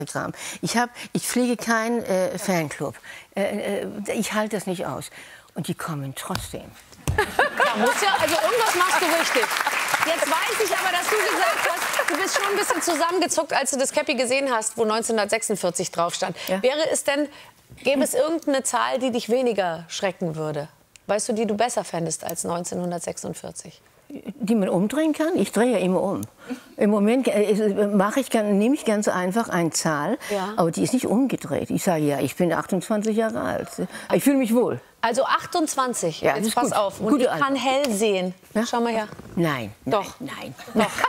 Kram. Ich pflege keinen Fanclub. Ich halte das nicht aus. Und die kommen trotzdem. Ja, muss ja, also irgendwas machst du richtig. Jetzt weiß ich aber, dass du gesagt hast, du bist schon ein bisschen zusammengezuckt, als du das Käppi gesehen hast, wo 1946 drauf stand. Ja. Gäbe es irgendeine Zahl, die dich weniger schrecken würde? Weißt du, die du besser fändest als 1946? Die man umdrehen kann? Ich drehe ja immer um. Im Moment nehme ich ganz einfach eine Zahl, ja, aber die ist nicht umgedreht. Ich sage ja, ich bin 28 Jahre alt. Ich fühle mich wohl. Also 28, ja, jetzt pass auf. Und Gute ich kann hell sehen. Ja? Schau mal her. Nein. Doch. Nein. Doch. 28.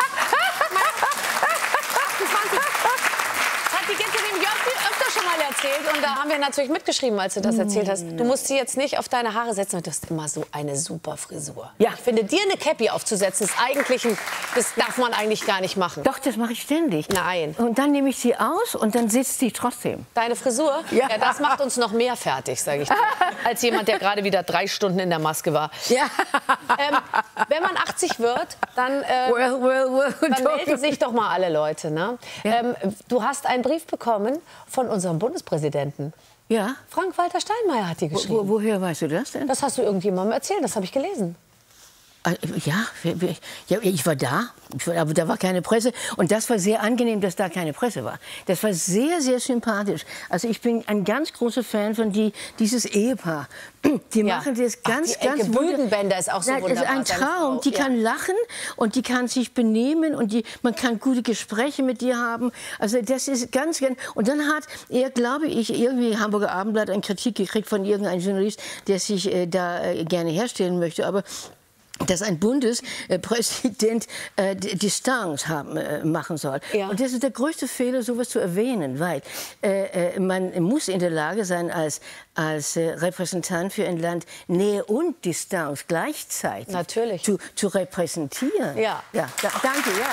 Hat die Gitte dem Jörg öfter schon mal erzählt. Und da haben wir natürlich mitgeschrieben, als du das erzählt hast. Du musst sie jetzt nicht auf deine Haare setzen. Du hast immer so eine super Frisur. Ja. Ich finde, dir eine Käppi aufzusetzen, das darf man eigentlich gar nicht machen. Doch, das mache ich ständig. Nein. Und dann nehme ich sie aus und dann sitzt sie trotzdem. Deine Frisur? Ja. Ja, das macht uns noch mehr fertig, sage ich dir. Als jemand, der gerade wieder 3 Stunden in der Maske war. Ja. Wenn man 80 wird, dann melden sich doch mal alle Leute. Ne? Ja. Du hast einen Brief bekommen von unserem Bundespräsidenten. Ja. Frank-Walter Steinmeier hat die geschrieben. Woher weißt du das denn? Das hast du irgendjemandem erzählt, das habe ich gelesen. Ja, ich war da, aber da war keine Presse. Und das war sehr angenehm, dass da keine Presse war. Das war sehr, sehr sympathisch. Also ich bin ein ganz großer Fan von dieses Ehepaar. Die machen das ganz Büdenbender ist auch so wunderbar. Das ist ein Traum. Die kann lachen und die kann sich benehmen und man kann gute Gespräche mit ihr haben. Also das ist ganz. Und dann hat er, glaube ich, irgendwie Hamburger Abendblatt eine Kritik gekriegt von irgendeinem Journalist, der sich da gerne herstellen möchte. Aber dass ein Bundespräsident Distanz machen soll. Ja. Und das ist der größte Fehler, sowas zu erwähnen, weil man muss in der Lage sein, als Repräsentant für ein Land Nähe und Distanz gleichzeitig zu repräsentieren. Ja. Danke, ja.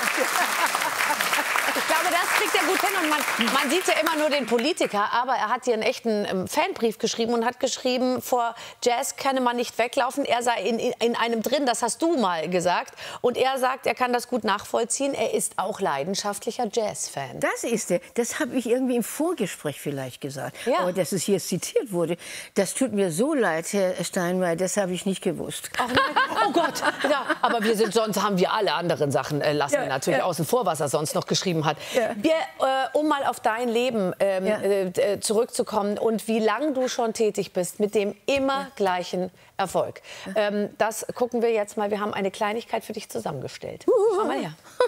Ich glaube, das kriegt er gut hin. Und man sieht ja immer nur den Politiker, aber er hat hier einen echten Fanbrief geschrieben und hat geschrieben, vor Jazz könne man nicht weglaufen. Er sei in einem drin, das hast du mal gesagt. Und er sagt, er kann das gut nachvollziehen. Er ist auch leidenschaftlicher Jazz-Fan. Das ist er. Das habe ich irgendwie im Vorgespräch vielleicht gesagt. Ja. Aber dass es hier zitiert wurde, das tut mir so leid, Herr Steinmeier, das habe ich nicht gewusst. Ach nein. Oh Gott. Ja, aber sonst haben wir alle anderen Sachen, lassen wir natürlich außen vor, was er sonst noch geschrieben hat. Ja. Um mal auf dein Leben zurückzukommen und wie lange du schon tätig bist mit dem immer gleichen Erfolg. Das gucken wir jetzt mal. Wir haben eine Kleinigkeit für dich zusammengestellt. Schau mal her.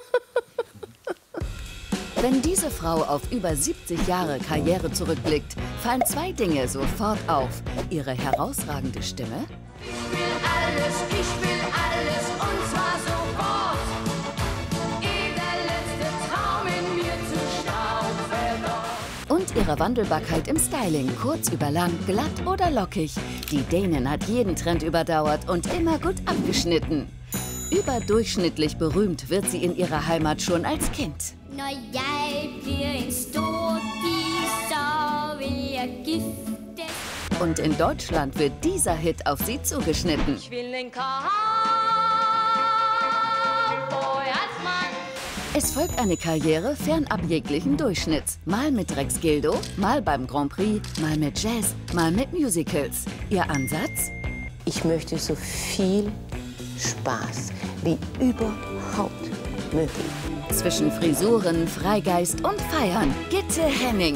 Wenn diese Frau auf über 70 Jahre Karriere zurückblickt, fallen 2 Dinge sofort auf. Ihre herausragende Stimme. Ich will alles und zwar sofort. Ehe der letzte Traum in mir zu Staub verdorrt. Und ihre Wandelbarkeit im Styling, kurz über lang, glatt oder lockig. Die Dänin hat jeden Trend überdauert und immer gut abgeschnitten. Überdurchschnittlich berühmt wird sie in ihrer Heimat schon als Kind. Når jeg bliver en stor pige, så vil jeg giftes. Und in Deutschland wird dieser Hit auf sie zugeschnitten. Ich will den Cowboy als Mann. Es folgt eine Karriere fernab jeglichen Durchschnitts. Mal mit Rex Gildo, mal beim Grand Prix, mal mit Jazz, mal mit Musicals. Ihr Ansatz? Ich möchte so viel Spaß wie überhaupt möglich. Zwischen Frisuren, Freigeist und Feiern. Gitte Henning.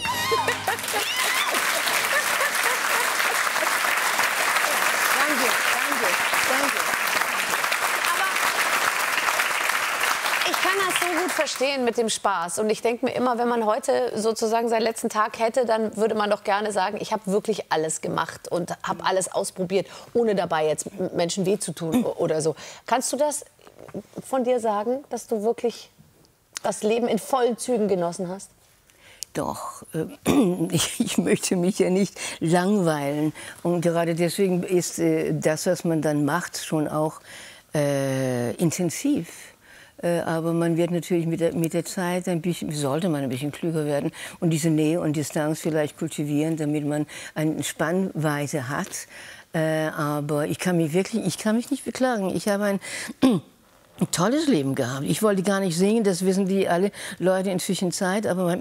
Danke. Aber ich kann das so gut verstehen mit dem Spaß. Und ich denke mir immer, wenn man heute sozusagen seinen letzten Tag hätte, dann würde man doch gerne sagen, ich habe wirklich alles gemacht und habe alles ausprobiert, ohne dabei jetzt Menschen weh zu tun oder so. Kannst du das von dir sagen, dass du wirklich das Leben in vollen Zügen genossen hast? Doch, ich möchte mich ja nicht langweilen. Und gerade deswegen ist das, was man dann macht, schon auch intensiv. Aber man wird natürlich mit der Zeit sollte man ein bisschen klüger werden und diese Nähe und Distanz vielleicht kultivieren, damit man eine Spannweite hat. Aber ich kann mich nicht beklagen. Ich habe ein tolles Leben gehabt. Ich wollte gar nicht singen, das wissen die alle Leute inzwischen Zeit, aber